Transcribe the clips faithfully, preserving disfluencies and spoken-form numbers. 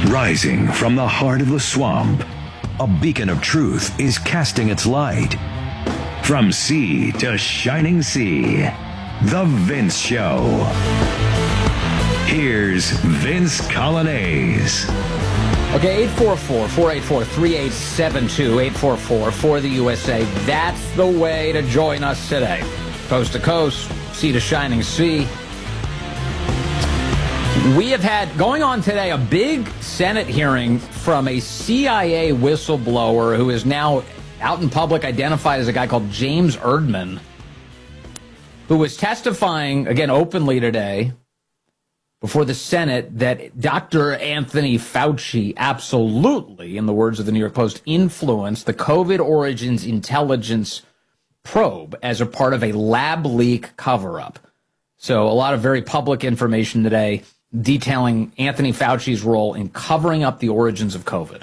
Rising from the heart of the swamp, a beacon of truth is casting its light. From sea to shining sea, The Vince Show. Here's Vince Coglianese. Okay, eight four four, four eight four, three eight seven two, eight four four for the U S A. That's the way to join us today. Coast to coast, sea to shining sea. We have had, going on today, a big Senate hearing from a C I A whistleblower who is now out in public, identified as a guy called James Erdman, who was testifying, again, openly today before the Senate that Doctor Anthony Fauci absolutely, in the words of the New York Post, influenced the COVID origins intelligence probe as a part of a lab leak cover-up. So a lot of very public information today detailing Anthony Fauci's role in covering up the origins of COVID.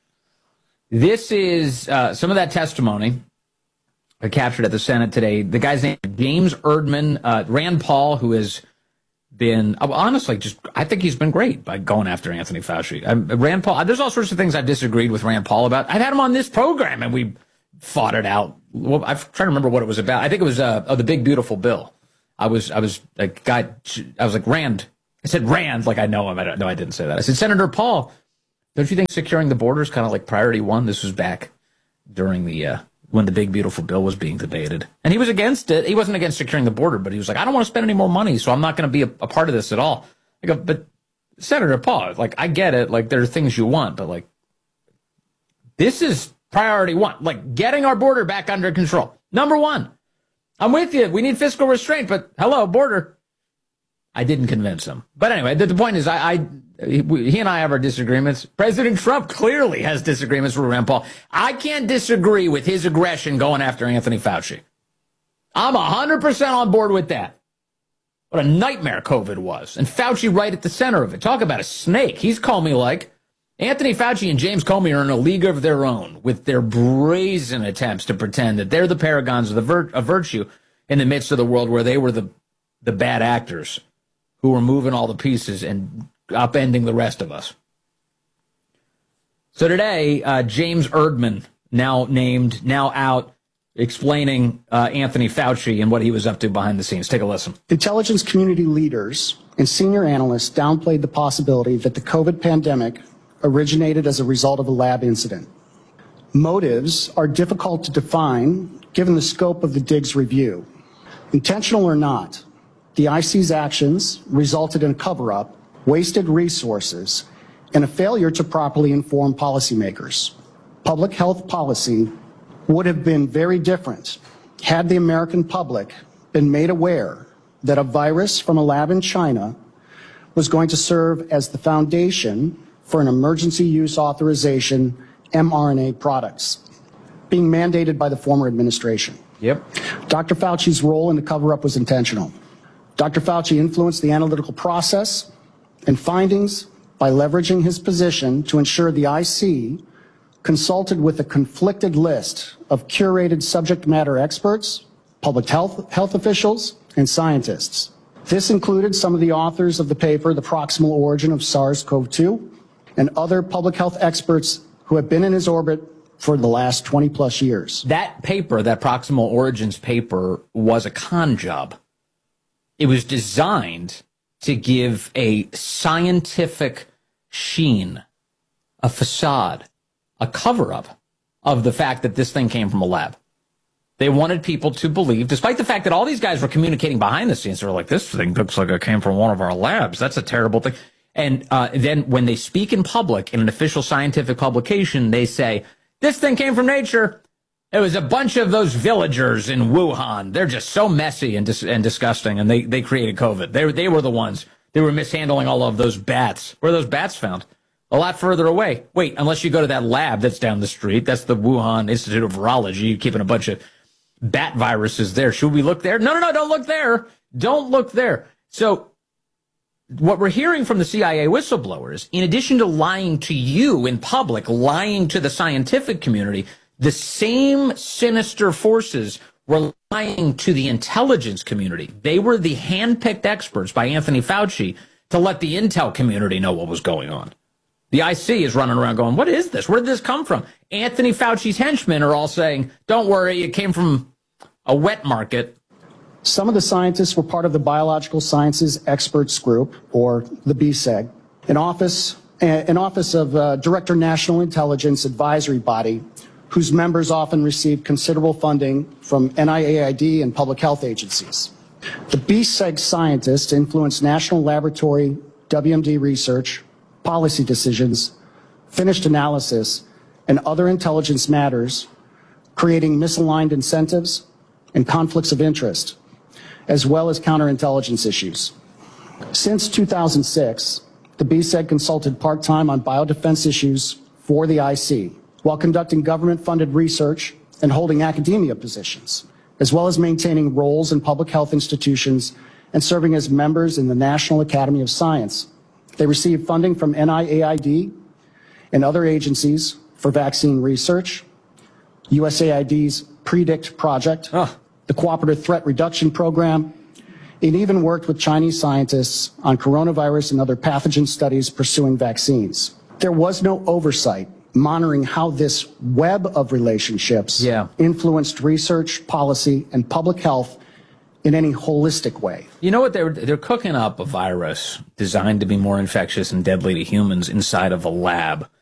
This is uh, some of that testimony I captured at the Senate today. The guy's name is James Erdman. Uh, Rand Paul, who has been, honestly, just I think he's been great by going after Anthony Fauci. Um, Rand Paul, there's all sorts of things I've disagreed with Rand Paul about. I've had him on this program, and we fought it out. Well, I'm trying to remember what it was about. I think it was uh, oh, the Big Beautiful Bill. I was, I was like, God, I was like, Rand. I said Rand, like I know him. I don't, no, I didn't say that. I said, Senator Paul, don't you think securing the border is kind of like priority one? This was back during the, uh, when the Big Beautiful Bill was being debated. And he was against it. He wasn't against securing the border, but he was like, I don't want to spend any more money, so I'm not going to be a, a part of this at all. I go, but Senator Paul, like, I get it. Like, there are things you want, but like, this is priority one. Like, getting our border back under control. Number one. I'm with you. We need fiscal restraint, but hello, border. I didn't convince him. But anyway, the, the point is, I, I he, he and I have our disagreements. President Trump clearly has disagreements with Rand Paul. I can't disagree with his aggression going after Anthony Fauci. I'm one hundred percent on board with that. What a nightmare COVID was. And Fauci right at the center of it. Talk about a snake. He's Comey-like. Anthony Fauci and James Comey are in a league of their own with their brazen attempts to pretend that they're the paragons of, the vir- of virtue in the midst of the world where they were the, the bad actors who were moving all the pieces and upending the rest of us. So today, uh, James Erdman, now named, now out, explaining uh, Anthony Fauci and what he was up to behind the scenes. Take a listen. Intelligence community leaders and senior analysts downplayed the possibility that the COVID pandemic originated as a result of a lab incident. Motives are difficult to define given the scope of the Diggs review. Intentional or not, the I C's actions resulted in a cover-up, wasted resources, and a failure to properly inform policymakers. Public health policy would have been very different had the American public been made aware that a virus from a lab in China was going to serve as the foundation for an emergency use authorization mRNA products being mandated by the former administration. Yep. Doctor Fauci's role in the cover-up was intentional. Doctor Fauci influenced the analytical process and findings by leveraging his position to ensure the I C consulted with a conflicted list of curated subject matter experts, public health, health officials, and scientists. This included some of the authors of the paper, The Proximal Origin of SARS CoV two, and other public health experts who have been in his orbit for the last twenty plus years. That paper, that Proximal Origins paper, was a con job. It was designed to give a scientific sheen, a facade, a cover-up of the fact that this thing came from a lab. They wanted people to believe, despite the fact that all these guys were communicating behind the scenes, they were like, this thing looks like it came from one of our labs. That's a terrible thing. And uh, then when they speak in public in an official scientific publication, they say, this thing came from nature. It was a bunch of those villagers in Wuhan. They're just so messy and dis- and disgusting, and they, they created COVID. They, they were the ones. They were mishandling all of those bats. Where are those bats found? A lot further away. Wait, unless you go to that lab that's down the street. That's the Wuhan Institute of Virology. You're keeping a bunch of bat viruses there. Should we look there? No, no, no, don't look there. Don't look there. So what we're hearing from the C I A whistleblowers, in addition to lying to you in public, lying to the scientific community, the same sinister forces were lying to the intelligence community. They were the handpicked experts by Anthony Fauci to let the intel community know what was going on. The I C is running around going, what is this? Where did this come from? Anthony Fauci's henchmen are all saying, don't worry, it came from a wet market. Some of the scientists were part of the Biological Sciences Experts Group, or the B S E G, an office, an office of uh, Director National Intelligence Advisory Body, whose members often received considerable funding from N I A I D and public health agencies. The B S E G scientists influenced national laboratory W M D research, policy decisions, finished analysis, and other intelligence matters, creating misaligned incentives and conflicts of interest, as well as counterintelligence issues. Since two thousand six, the B S E G consulted part-time on biodefense issues for the I C, while conducting government-funded research and holding academia positions, as well as maintaining roles in public health institutions and serving as members in the National Academy of Science. They received funding from N I A I D and other agencies for vaccine research, U S A I D's PREDICT project, oh. the Cooperative Threat Reduction Program, and even worked with Chinese scientists on coronavirus and other pathogen studies pursuing vaccines. There was no oversight monitoring how this web of relationships yeah. influenced research, policy, and public health in any holistic way. You know what? They're, they're cooking up a virus designed to be more infectious and deadly to humans inside of a lab.